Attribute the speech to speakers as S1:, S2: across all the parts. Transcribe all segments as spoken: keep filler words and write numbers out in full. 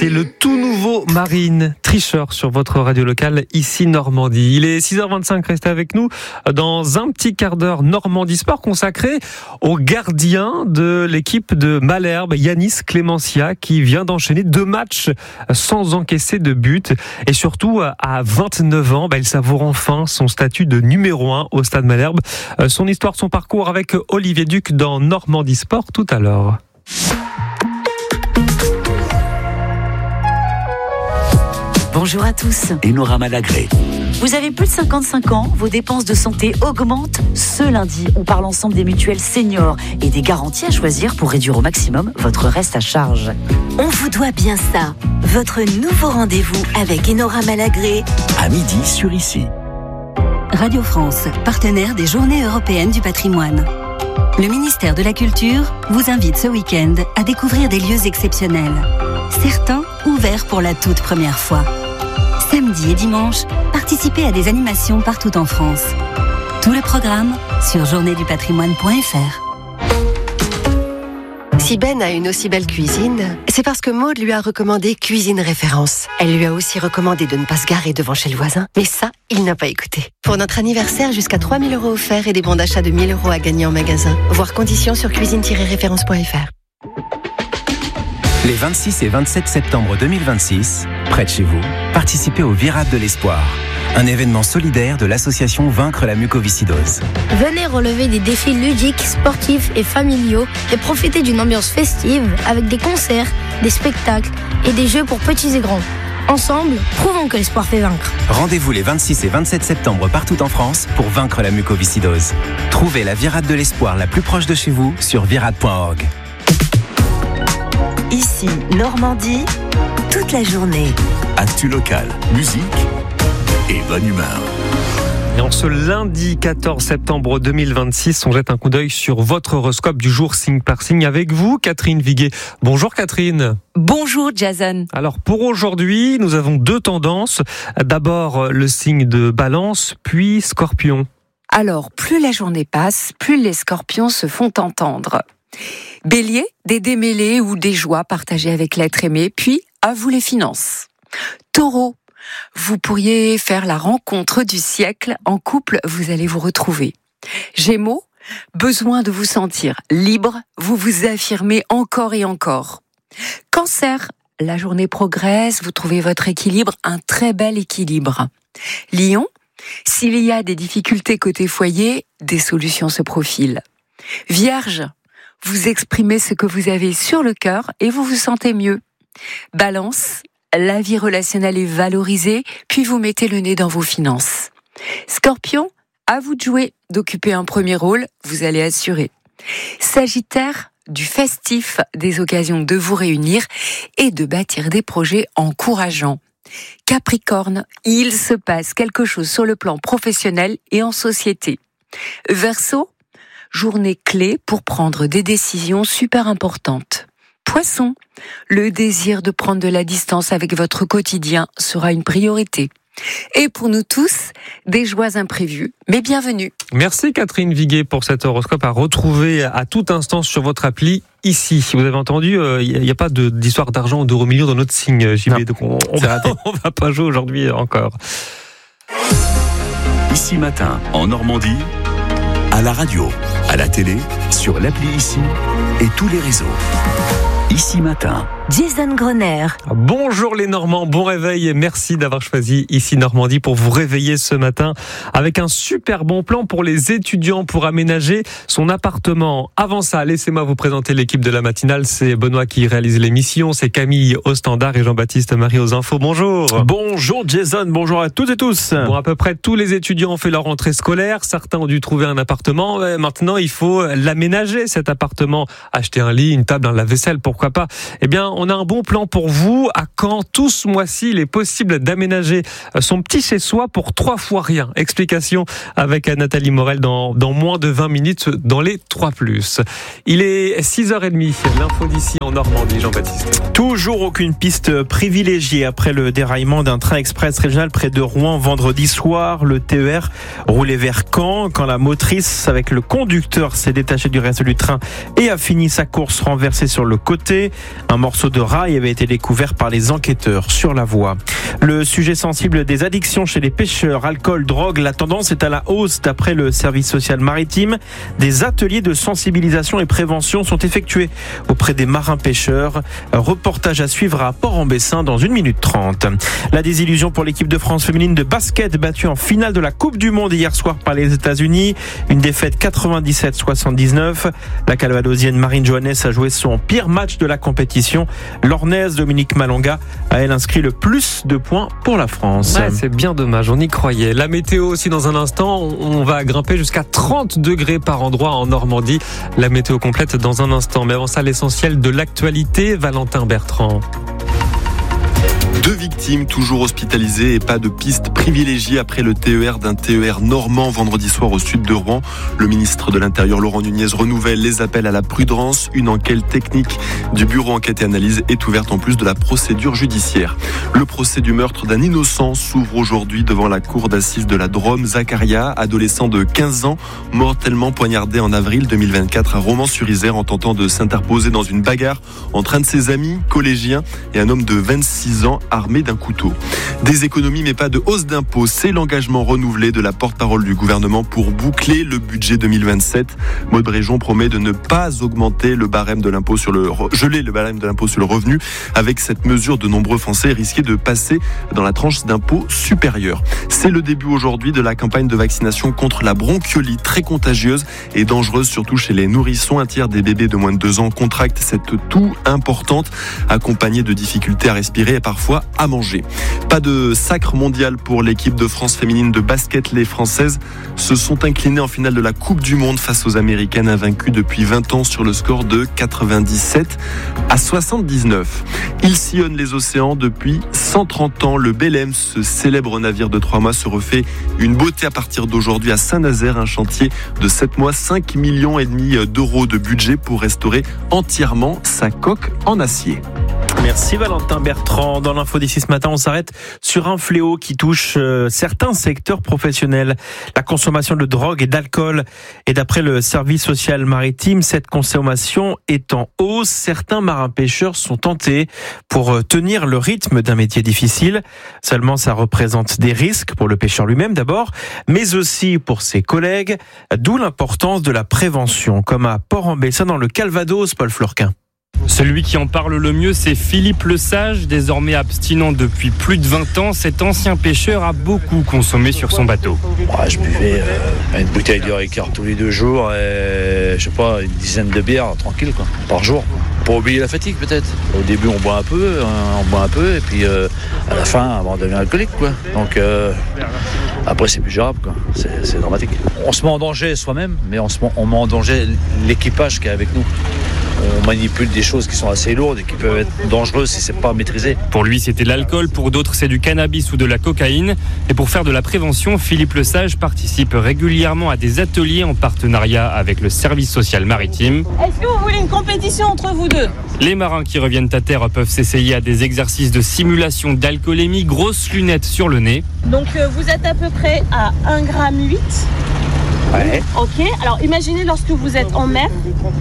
S1: C'était le tout nouveau Marine, Tricheur sur votre radio locale, ici Normandie. Il est six heures vingt-cinq, restez avec nous dans un petit quart d'heure Normandie Sport consacré au gardien de l'équipe de Malherbe, Yanis Clémentia, qui vient d'enchaîner deux matchs sans encaisser de but. Et surtout, à vingt-neuf ans, bah, il savoure enfin son statut de numéro un au Stade Malherbe. Son histoire, son parcours avec Olivier Duc dans Normandie Sport tout à l'heure.
S2: Bonjour à tous.
S3: Enora Malagré.
S2: Vous avez plus de cinquante-cinq ans, vos dépenses de santé augmentent. Ce lundi, on parle ensemble des mutuelles seniors et des garanties à choisir pour réduire au maximum votre reste à charge.
S4: On vous doit bien ça. Votre nouveau rendez-vous avec Enora Malagré.
S3: À midi sur Ici.
S5: Radio France, partenaire des Journées européennes du patrimoine. Le ministère de la Culture vous invite ce week-end à découvrir des lieux exceptionnels. Certains ouverts pour la toute première fois. Samedi et dimanche, participez à des animations partout en France. Tout le programme sur journée du patrimoine point f r.
S6: Si Ben a une aussi belle cuisine, c'est parce que Maud lui a recommandé Cuisine Référence. Elle lui a aussi recommandé de ne pas se garer devant chez le voisin. Mais ça, il n'a pas écouté. Pour notre anniversaire, jusqu'à trois mille euros offerts et des bons d'achat de mille euros à gagner en magasin. Voir conditions sur cuisine tiret référence point f r.
S7: Les vingt-six et vingt-sept septembre deux mille vingt-six, près de chez vous, participez au Virade de l'Espoir, un événement solidaire de l'association Vaincre la mucoviscidose.
S8: Venez relever des défis ludiques, sportifs et familiaux et profiter d'une ambiance festive avec des concerts, des spectacles et des jeux pour petits et grands. Ensemble, prouvons que l'espoir fait vaincre.
S7: Rendez-vous les vingt-six et vingt-sept septembre partout en France pour vaincre la mucoviscidose. Trouvez la Virade de l'Espoir la plus proche de chez vous sur virade point org.
S4: Ici, Normandie, toute la journée.
S3: Actu local, musique et bonne humeur.
S1: Et en ce lundi quatorze septembre deux mille vingt-six, on jette un coup d'œil sur votre horoscope du jour signe par signe avec vous, Catherine Viguet. Bonjour Catherine.
S2: Bonjour Jason.
S1: Alors pour aujourd'hui, nous avons deux tendances. D'abord le signe de Balance, puis Scorpion.
S9: Alors, plus la journée passe, plus les scorpions se font entendre. Bélier, des démêlés ou des joies partagées avec l'être aimé, puis à vous les finances. Taureau, vous pourriez faire la rencontre du siècle, en couple vous allez vous retrouver. Gémeaux, besoin de vous sentir libre, vous vous affirmez encore et encore. Cancer, la journée progresse, vous trouvez votre équilibre, un très bel équilibre. Lion, s'il y a des difficultés côté foyer, des solutions se profilent. Vierge, vous exprimez ce que vous avez sur le cœur et vous vous sentez mieux. Balance, la vie relationnelle est valorisée, puis vous mettez le nez dans vos finances. Scorpion, à vous de jouer, d'occuper un premier rôle, vous allez assurer. Sagittaire, du festif, des occasions de vous réunir et de bâtir des projets encourageants. Capricorne, il se passe quelque chose sur le plan professionnel et en société. Verseau, journée clé pour prendre des décisions super importantes. Poisson, le désir de prendre de la distance avec votre quotidien sera une priorité. Et pour nous tous, des joies imprévues, mais bienvenue.
S1: Merci Catherine Viguet pour cet horoscope à retrouver à tout instant sur votre appli Ici. Vous avez entendu, il euh, n'y a, a pas de, d'histoire d'argent ou d'euro million dans notre signe, J B, donc on ne va, va pas jouer aujourd'hui encore.
S3: Ici matin, en Normandie, à la radio, à la télé, sur l'appli Ici et tous les réseaux. Ici matin.
S4: Jason Grenier.
S1: Bonjour les Normands, bon réveil et merci d'avoir choisi Ici Normandie pour vous réveiller ce matin avec un super bon plan pour les étudiants pour aménager son appartement. Avant ça, laissez-moi vous présenter l'équipe de la matinale. C'est Benoît qui réalise l'émission, c'est Camille au standard et Jean-Baptiste Marie aux infos. Bonjour.
S10: Bonjour Jason, bonjour à toutes et tous.
S1: Bon, à peu près tous les étudiants ont fait leur rentrée scolaire. Certains ont dû trouver un appartement. Maintenant, il faut l'aménager cet appartement. Acheter un lit, une table, un lave-vaisselle, pourquoi pas. Eh bien, on a un bon plan pour vous. À Caen, tout ce mois-ci, il est possible d'aménager son petit chez-soi pour trois fois rien. Explication avec Nathalie Morel dans, dans moins de vingt minutes dans les trois plus. Il est six heures trente, l'info d'ici en Normandie, Jean-Baptiste.
S10: Toujours aucune piste privilégiée après le déraillement d'un train express régional près de Rouen vendredi soir. Le T E R roulait vers Caen quand la motrice avec le conducteur s'est détachée du reste du train et a fini sa course renversée sur le côté. Un morceau morceau de rail avait été découvert par les enquêteurs sur la voie. Le sujet sensible des addictions chez les pêcheurs, alcool, drogue, la tendance est à la hausse d'après le service social maritime. Des ateliers de sensibilisation et prévention sont effectués auprès des marins pêcheurs. Reportage à suivre à Port-en-Bessin dans une minute trente. La désillusion pour l'équipe de France féminine de basket battue en finale de la Coupe du Monde hier soir par les États-Unis. Une défaite quatre-vingt-dix-sept soixante-dix-neuf. La Calvadosienne Marine Johannes a joué son pire match de la compétition. L'Ornaise Dominique Malonga a elle inscrit le plus de points pour la France.
S1: Ouais, c'est bien dommage, on y croyait. La météo aussi dans un instant, on va grimper jusqu'à trente degrés par endroit en Normandie. La météo complète dans un instant. Mais avant ça, l'essentiel de l'actualité, Valentin Bertrand.
S11: Deux victimes toujours hospitalisées et pas de piste privilégiée après le T E R d'un T E R normand vendredi soir au sud de Rouen. Le ministre de l'Intérieur Laurent Nunez renouvelle les appels à la prudence. Une enquête technique du bureau enquête et analyse est ouverte en plus de la procédure judiciaire. Le procès du meurtre d'un innocent s'ouvre aujourd'hui devant la cour d'assises de la Drôme. Zacharia, adolescent de quinze ans, mortellement poignardé en avril deux mille vingt-quatre à Romans-sur-Isère en tentant de s'interposer dans une bagarre entre un de ses amis collégiens et un homme de vingt-six ans armé d'un couteau. Des économies mais pas de hausse d'impôts, c'est l'engagement renouvelé de la porte-parole du gouvernement pour boucler le budget deux mille vingt-sept. Maud Bréjon promet de ne pas augmenter le barème de l'impôt sur le geler le barème de l'impôt sur le revenu. Avec cette mesure, de nombreux Français risquaient de passer dans la tranche d'impôt supérieure. C'est le début aujourd'hui de la campagne de vaccination contre la bronchiolite, très contagieuse et dangereuse surtout chez les nourrissons. Un tiers des bébés de moins de deux ans contractent cette toux importante, accompagnée de difficultés à respirer et parfois à manger. Pas de sacre mondial pour l'équipe de France féminine de basket. Les Françaises se sont inclinées en finale de la Coupe du Monde face aux Américaines, invaincues depuis vingt ans sur le score de quatre-vingt-dix-sept à soixante-dix-neuf. Ils sillonnent les océans depuis cent trente ans. Le Belém, ce célèbre navire de trois mois, se refait une beauté à partir d'aujourd'hui à Saint-Nazaire. Un chantier de sept mois, cinq millions et demi d'euros de budget pour restaurer entièrement sa coque en acier.
S10: Merci Valentin Bertrand. Dans l'info d'ici ce matin, on s'arrête sur un fléau qui touche euh, certains secteurs professionnels. La consommation de drogue et d'alcool. Et d'après le service social maritime, cette consommation est en hausse. Certains marins-pêcheurs sont tentés pour tenir le rythme d'un métier difficile. Seulement, ça représente des risques pour le pêcheur lui-même d'abord, mais aussi pour ses collègues. D'où l'importance de la prévention, comme à Port-en-Bessin dans le Calvados, Paul Florquin.
S12: Celui qui en parle le mieux, c'est Philippe Lesage, désormais abstinent depuis plus de vingt ans. Cet ancien pêcheur a beaucoup consommé sur son bateau.
S13: Ouais, je buvais euh, une bouteille de Ricard tous les deux jours et je sais pas, une dizaine de bières tranquille quoi, par jour. Pour oublier la fatigue peut-être. Au début on boit un peu, on boit un peu et puis euh, à la fin on devient alcoolique quoi. Donc euh, après c'est plus gérable quoi, c'est, c'est dramatique. On se met en danger soi-même, mais on, se met, on met en danger l'équipage qui est avec nous. On manipule des choses qui sont assez lourdes et qui peuvent être dangereuses si c'est pas maîtrisé.
S12: Pour lui, c'était l'alcool, pour d'autres, c'est du cannabis ou de la cocaïne. Et pour faire de la prévention, Philippe Lesage participe régulièrement à des ateliers en partenariat avec le service social maritime.
S14: Est-ce que vous voulez une compétition entre vous deux ?
S12: Les marins qui reviennent à terre peuvent s'essayer à des exercices de simulation d'alcoolémie, grosses lunettes sur le nez.
S14: Donc euh, vous êtes à peu près à un virgule huit grammes.
S13: Ouais.
S14: Ok, alors imaginez lorsque vous êtes en mer,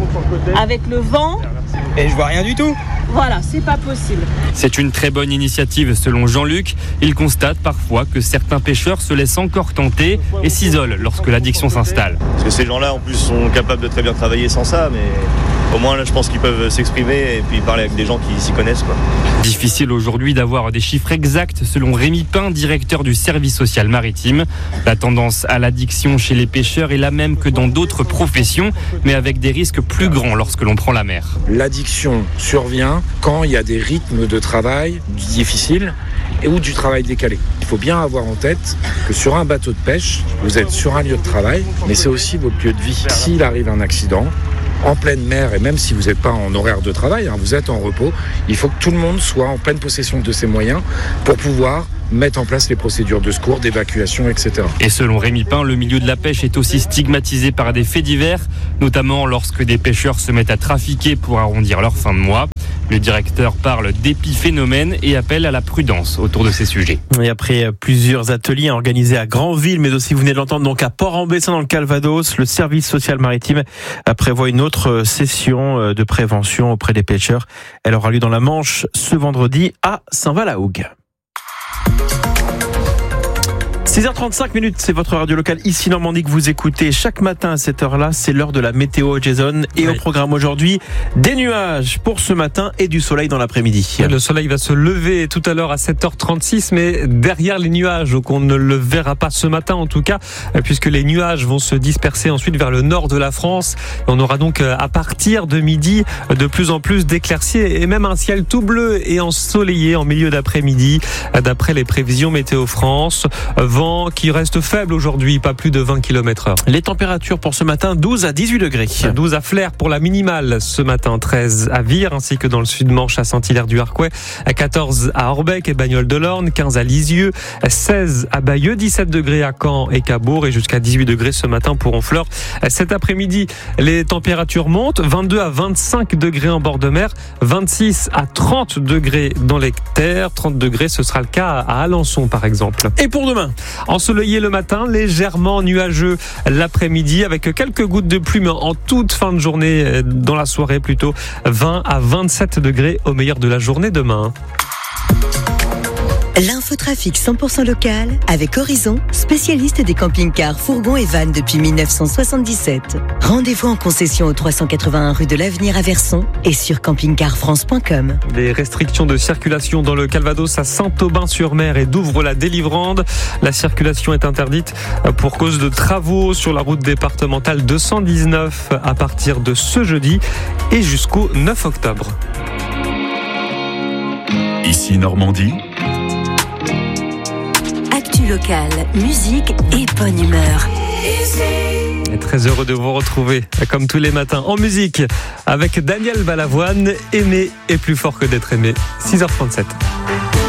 S14: avec le vent.
S15: Et je vois rien du tout.
S14: Voilà, c'est pas possible.
S12: C'est une très bonne initiative selon Jean-Luc. Il constate parfois que certains pêcheurs se laissent encore tenter et s'isolent lorsque l'addiction s'installe.
S16: Parce que ces gens-là en plus sont capables de très bien travailler sans ça, mais au moins là je pense qu'ils peuvent s'exprimer et puis parler avec des gens qui s'y connaissent quoi.
S12: Difficile aujourd'hui d'avoir des chiffres exacts selon Rémi Pin, directeur du service social maritime. La tendance à l'addiction chez les pêcheurs est la même que dans d'autres professions, mais avec des risques plus grands lorsque l'on prend la mer.
S17: L'addiction survient quand il y a des rythmes de travail difficiles et ou du travail décalé. Il faut bien avoir en tête que sur un bateau de pêche, vous êtes sur un lieu de travail, mais c'est aussi votre lieu de vie. S'il arrive un accident, en pleine mer, et même si vous n'êtes pas en horaire de travail, hein, vous êtes en repos, il faut que tout le monde soit en pleine possession de ses moyens pour pouvoir mettre en place les procédures de secours, d'évacuation, et cetera.
S12: Et selon Rémi Pin, le milieu de la pêche est aussi stigmatisé par des faits divers, notamment lorsque des pêcheurs se mettent à trafiquer pour arrondir leur fin de mois. Le directeur parle d'épiphénomènes et appelle à la prudence autour de ces sujets.
S10: Et après plusieurs ateliers organisés à Granville, mais aussi, vous venez de l'entendre, donc à Port-en-Bessin dans le Calvados, le service social maritime prévoit une autre session de prévention auprès des pêcheurs. Elle aura lieu dans la Manche ce vendredi à Saint-Val-la-Hougue. six heures trente-cinq minutes, c'est votre radio locale ici Normandie que vous écoutez chaque matin à cette heure-là. C'est l'heure de la météo, Jason. Et oui. Au programme aujourd'hui, des nuages pour ce matin et du soleil dans l'après-midi.
S1: Le soleil va se lever tout à l'heure à sept heures trente-six, mais derrière les nuages, donc on ne le verra pas ce matin en tout cas, puisque les nuages vont se disperser ensuite vers le nord de la France. On aura donc à partir de midi de plus en plus d'éclaircies et même un ciel tout bleu et ensoleillé en milieu d'après-midi, d'après les prévisions Météo France. Vent qui reste faible aujourd'hui, pas plus de vingt kilomètres heure.
S10: Les températures pour ce matin, douze à dix-huit degrés.
S1: douze à Flers pour la minimale ce matin, treize à Vire, ainsi que dans le sud-Manche à Saint-Hilaire-du-Harcouët, quatorze à Orbec et Bagnoles-de-l'Orne, quinze à Lisieux, seize à Bayeux, dix-sept degrés à Caen et Cabourg et jusqu'à dix-huit degrés ce matin pour Honfleur. Cet après-midi, les températures montent, vingt-deux à vingt-cinq degrés en bord de mer, vingt-six à trente degrés dans les terres, trente degrés ce sera le cas à Alençon par exemple.
S10: Et pour demain,
S1: ensoleillé le matin, légèrement nuageux l'après-midi avec quelques gouttes de pluie mais en toute fin de journée, dans la soirée plutôt, vingt à vingt-sept degrés au meilleur de la journée demain.
S15: L'infotrafic cent pour cent local avec Horizon, spécialiste des camping-cars, fourgons et vannes depuis dix-neuf cent soixante-dix-sept. Rendez-vous en concession au trois cent quatre-vingt-un rue de l'Avenir à Verson et sur camping car france point com.
S1: Les restrictions de circulation dans le Calvados à Saint-Aubin-sur-Mer et Douvres-la-Délivrande. La circulation est interdite pour cause de travaux sur la route départementale deux cent dix-neuf à partir de ce jeudi et jusqu'au neuf octobre.
S3: Ici Normandie.
S4: Local, musique et bonne humeur.
S1: Et très heureux de vous retrouver, comme tous les matins, en musique, avec Daniel Balavoine, Aimer est plus fort que d'être aimé, six heures trente-sept.